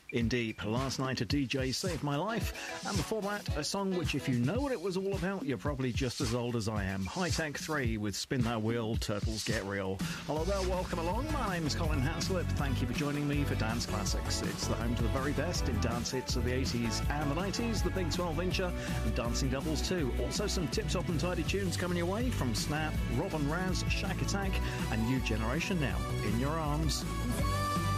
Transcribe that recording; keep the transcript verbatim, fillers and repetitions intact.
In Deep, last night a D J saved my life, and before that a song which, if you know what it was all about, you're probably just as old as I am. High Tech three with Spin That Wheel, Turtles Get Real. Hello there, welcome along, my name is Colin Haslip. Thank you for joining me for Dance Classics. It's the home to the very best in dance hits of the eighties and the nineties, the big twelve incher and dancing doubles too. Also some tip-top and tidy tunes coming your way from Snap, Robin Raz, Shack Attack and New Generation Now, In Your Arms.